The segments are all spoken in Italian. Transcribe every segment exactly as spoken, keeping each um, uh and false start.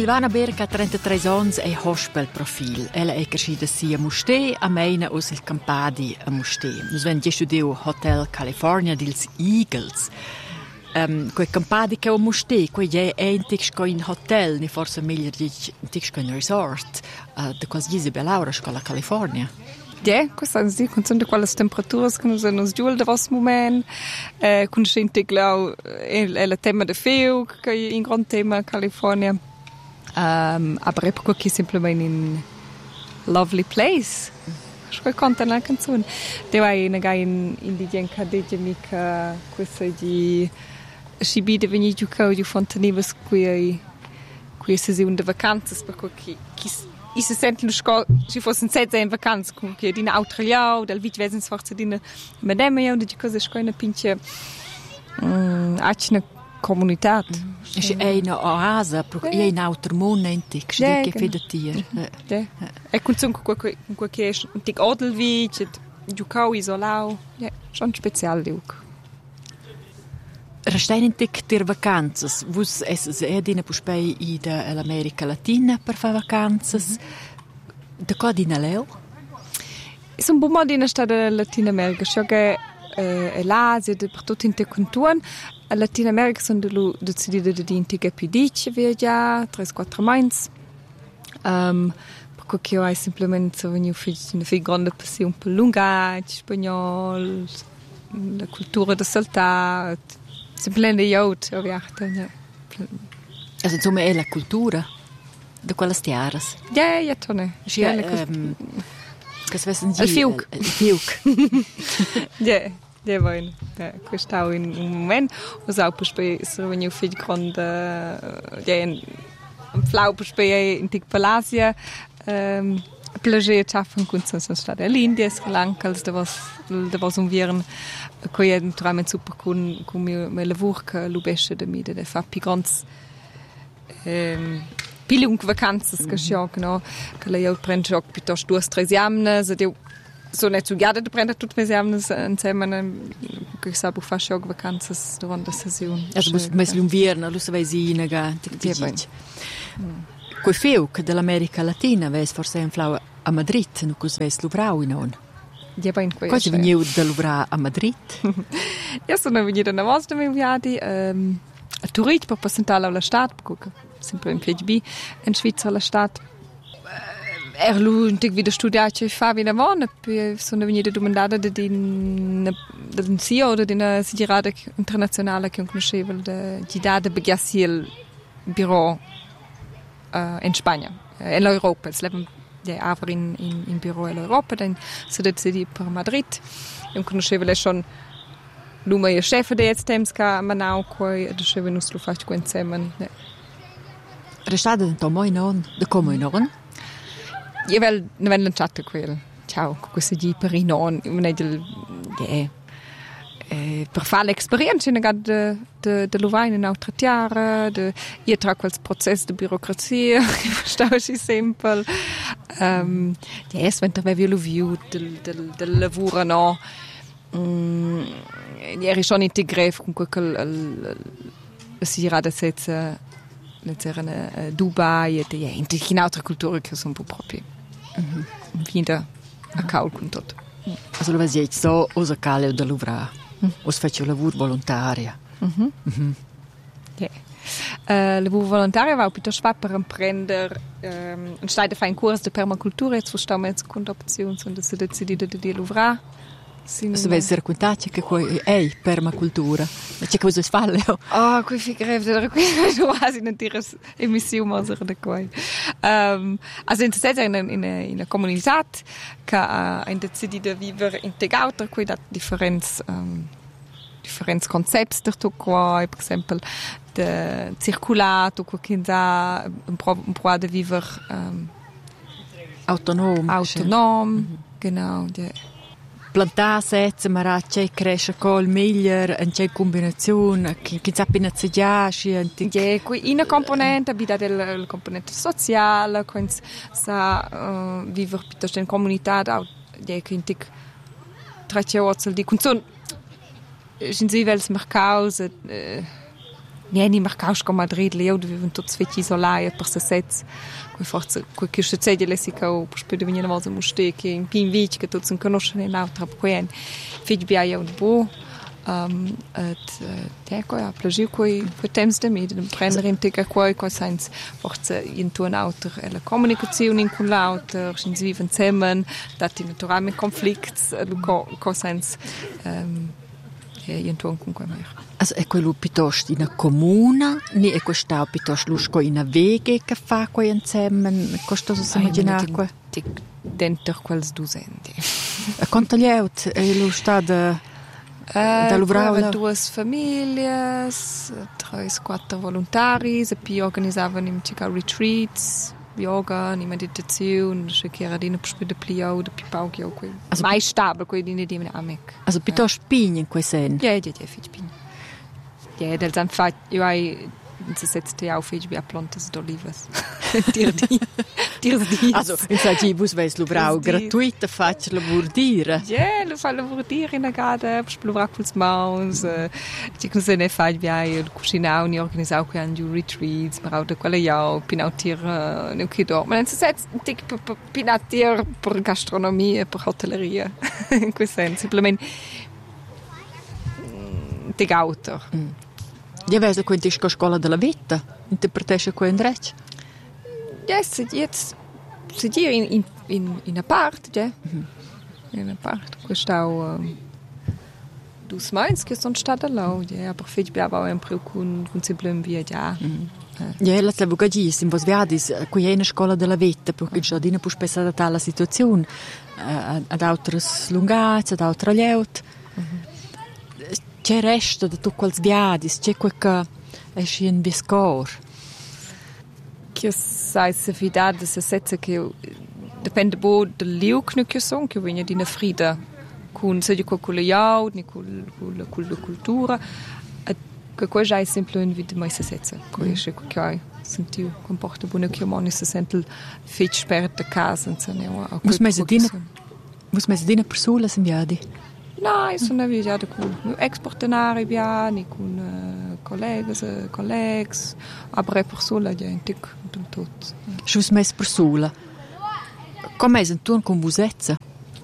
Silvana Berg ha trentattre ans e hospel profil. Ella è crescita sia a Mustér, a Meina us il Campadi a Mustér. Nus ven gestudiu Hotel California dils Eagles. Um, quei Campadi che a Mustér, quei è entics co in hotel, ni forse meglio dic entics co in resort, uh, de quasi gisi belaura sco la California. Ja, questo sì, con tutte quelle temperature che noi hanno giù da vostro momento, eh, con gente che è il tema del feo, che è un grande tema in California. Um, aber è perché semplicemente un lovely place. Ich konnte una canzone. Devo una in indigene accademica, questa di Scibide veni giù che di Fontanivas qui qui sessione di vacanze perché chi I se sentono sco ci fossero sette in vacanze con che di Australia dal vit wesen sforza di madame io di cose scoina pinche mm acne comunità è una oasa perché è in altro mondo antic che fede tier e con con con che è antic Odelwich giucau isolau ja schon spezial diuk. Restain in tic ter vacanzas. Vus es è dina puspei ida all'America Latina per fa vacanzas. Mm-hmm. De co dina leu? Is un buon modo in stata Latinoamerica, so che eh, l'Asia, de per tutto in te contuan. A Latinoamerica sono de decidida de din tic più dice via già, tre quattro mines. Um, perché io hai semplicemente so veniu fi una fi grande passione per lunga, spagnol, la cultura da saltar. Semplicemente jaut, ovviamente. Ja. Also insomma è la cultura de quelle stiaras. Ja, ja, tonne. Ja, ehm kas wissen Sie? Il fiuc. Il fiuc. Ja, ja, bueno. Ja, questo è in un momento, o auch per so wenn ich viel grande ja in flau per in tic palasia ehm plager schaffen kun so stadt l'India Sri Lanka als da was da was um viren ko je naturalmente super kun kun mi me lavur che lubesche de mide de fa pigons ehm pilung vacanzas che scho no che le io prendo jo piuttosto due tre jamne so de so net zu gade de prende tut me jamne insieme che sa bu fa scho vacanzas durante la sessione also mus mes lum vierne lu se vai sina ga quei fiuc dell'America Latina ves forse in flau a Madrid, nu cus ves luvrau in on. Ja, ben quei. Cosa veniu da luvra a Madrid? Ja, sono venuta una volta mi viadi ehm a Turin per presentare alla stadt, perché sempre in P H B in Svizzera la stadt. Er lu intig wieder studiato fa vi lavoro, poi sono venuta domandata da din da din C E O oder din Sidirada internazionale che conosceva de Gidade Begassiel Büro uh, in Spagna, uh, in Europa. Es leben ja aber in in in Büro in Europa, dann so det sie per Madrid. Io conoscevo le schon l'uma il chef de Temska Manau coi de chevenus lo fatto con insieme. Restada in tomo in on, de come in on. Io vel ne ven chat quel. Ciao, questo di per in on, ne del ja eh per fare l'esperienza in de de de Lovain in autratiare de ihr tra quels prozess de burocrazia verstau si simpel ehm ja es wenn da wir view del del del lavoro no mm eri schon integriert con quel si era da setze le terrene Dubai e ja in altre culture che sono un po' proprie mhm wieder a caul con tot also lo vedi so osa cale da Louvra. Os faccio lavoro volontaria. Mhm. Mhm. Ja. Uh, lavoro volontaria va piuttosto fa per imprender um, un stai da fare un corso di permacultura e stiamo in seconda opzione sono si decidido di Louvra. Se vedi raccontare che poi è permacultura. Ma c'è cosa falle? Oh, qui figurate da qui quasi non dire emissione ma da qui. Um, also in in in in una comunità che ha uh, decidido vivere integrato qui da differenze um, differenze concepti da tutto qua, per esempio de circolato che da un pro un pro de vivere um, autonom autonom mm-hmm. Genau de plantare sezze maracce cresce col miglior in c'è combinazione che che sappi nazziasci ja qui una componente abita del componente sociale con sa uh, vivere piuttosto in comunità da ja che intic traccia orzel di con in si vels mercaus nieni marcaus come Madrid, leo vivono tutti feci isolati per se sets. Quei forza, quei che se cede lessica o per spede venire una volta muste che in pin vic che tutti conoscono in altra queen. Feci bia io un po' um et te ko a plagio quei quei temps de med de prender in tega quei quei sens forza in tu un autor e la comunicazione in con l'autor sin viven zusammen dat in naturalmente conflicts co co sens um in tu con quei mer. Also è quello piuttosto in una comuna, ni è questo piuttosto lusco in una vege che fa quei insieme, costoso si immaginare qua? Dentro quels docenti. E quanto gli out è lo stato da Luvraula? Uh, due famiglie, tre, quattro volontari, e poi organizzavano in circa retreats, yoga, in meditazione, che era di una perspettiva plio, di pipauchi o quei. Mai stabile, quei di di amic. Also piuttosto pigni in quei sen. Ja, ja, ja, fit pigni. Ja, del san fat, io hai se setzt ja auf ich bi plantas d'olivas. Dir di. Dir di. Also, in saggi bus veis Luvrau gratuita faccia lavurdire. Ja, lo fa lavurdire in agada, spluvra culs maus. Ci kun se ne fai via cucinau ni organisau qui an retreats, brau de quella ja, pinautir ne qui do. Ma se setzt tic pinautir per gastronomia, per hotelleria. In quel senso, simplement tic autor. Mm. Ja, weißt du, ist die Schule della Vita? Interpretest du in Recht? Ja, jetzt sind die in, in, in, in einer Part, ja. Mhm. In einer Part. Questo um, dus meins che sono stata là, ja, aber fich bi aber ein Precun con simplem via, ja. Ja, la tlevo gadi, sim vos viadis, qui è una scuola della Vita, perché il giardino può spessa da tale situazione, ad altre lungazze, ad altre leut. C'è resto da tu quals viadis, c'è quel che esce in viscor. Che sai se fidade se setze che dipende bo del liuk che son che viene di una frida con se di con le jau ni con con la cultura che qua già è sempre un vita mai se setze quello che che sentiu comporta buona che moni se sentel fich spert de casa se ne a mus mese dina mus mese dina persona sem viadi. No, io sono viaggiata con exportenari viani, con uh, colleghi, colleghi, ma persone che in tic in tutto. Gius mes persona. Come è tu con busezza?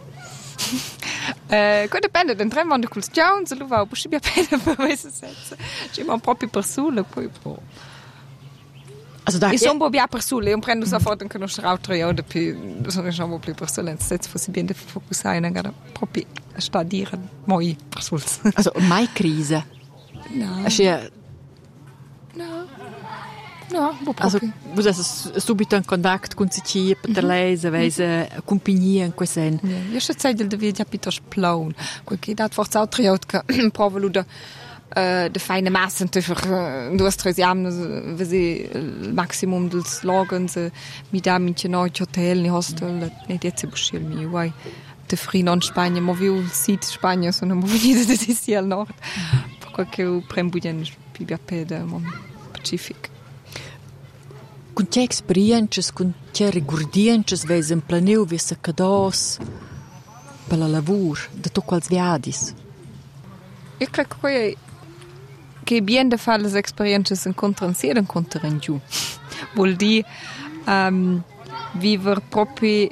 Eh, quello dipende da tre mondi col Jones, lo va, poi bi appena per questa senza. Ci ma proprio persona poi po. Also da io sono un po' persona, io prendo sa foto che non sarà altro io dopo sono già un po' più persona, se fosse bene focusare in proprio sta a dire moi persona. Also mai crisi. No. Ascia No. No, un po' also vos es subito in contatto con si per lei, se veis compagnia in quel sen. Io so sai del via piuttosto plaun, quel che dat forza altro io che provo luda Uh, de feine massen tussen uh, due tre anni vesi il maximum del slogan se mi da minche noi hotel ni hostel ne jetzt buschel mi wai de frino in Spagna mo viu sit Spagna sono mo venite de sisi al nord perché u prem budien pi bia pede mon Pacific con che esperiences con che rigurdiences vesi in planeu vesa cados per la lavur de to quals viadis. Io credo che che bien de fare le experiences incontran si ed incontran giù. Vuol dire um, vivere proprio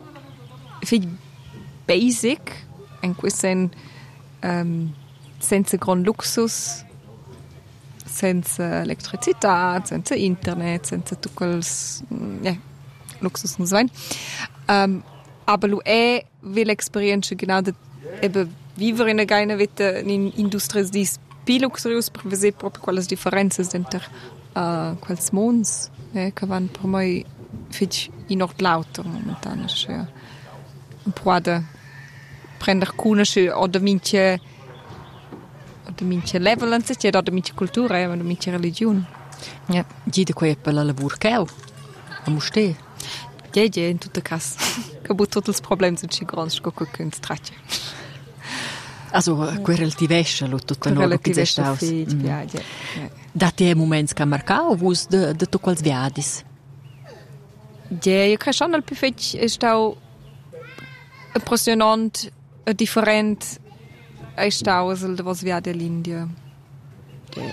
basic in questo um, senza gran luxus, senza elettricità, senza internet, senza tutto quel yeah, luxus non so. Um, aber lo è l'esperienza genau de eben vivere in una vita in industrie di più luxuriose per vedere proprio quelle differenze dentro uh, quels mons eh, che vanno per me fitch in nord lauter momentan cioè un po' da prendere conosce o da mince o da mince level anzi c'è da mince cultura e da mince religione ja gide quei per la lavur che a muste ja ja in tutte cas che but tutti i problemi sono ci grandi che che straccia. Also, quel relativesce lo tutto nuovo che c'è stato. Da te momenti che marcau vus de de to quals viadis. Ja, io credo schon al più fetch è stato impressionante, different è stato il de vos viadi all'India.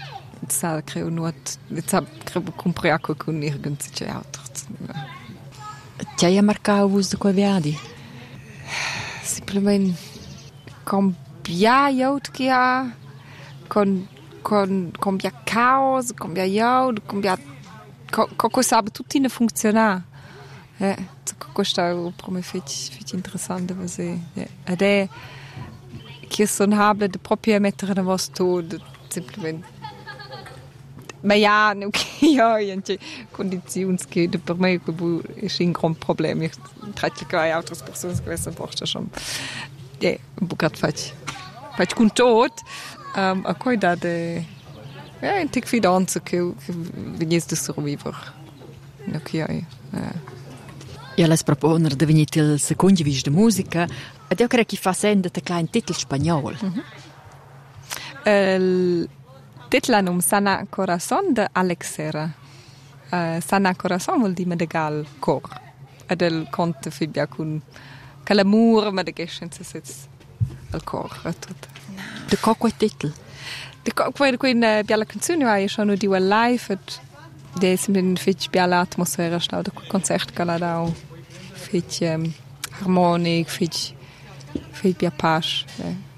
sa creo nuot, sa creo comprar con irgendwelche Autos. Ti hai marcau vus de quei viadi? Simplement cambiare out che ha con con cambiare caos, cambiare out, cambiare co sabe tutti ne funziona. Eh, questo è per me fitch interessante você. Ed è che son hable de proprio mettere na vos tot simplement. Ma ja, okay, ja, gente condizions che per me è un gran problema. Ich trete che altre persone che questo porta schon. Ja, un po' gat fac. Fac con tot. Um, a coi da de ja, un tic fidanza che venies de survivor. Okay, ja. Ja, les proponer de venit il secondi vis de musica, ed io crec che fa sende te klein titel spagnol. Mm-hmm. Il titolo è Sana Corazon de Alex Serra. Uh, Sana Corazon vuol dire medegal cor. Ed il conte fibbia con che l'amore ma de gescenza sitz al cor e tutto. De co quei titel? De co quei quei in biala canzone va io sono di well live et de simplement fitch biala atmosfera sta de concert che la dau fitch um, harmonic fitch fitch bia pace. Eh.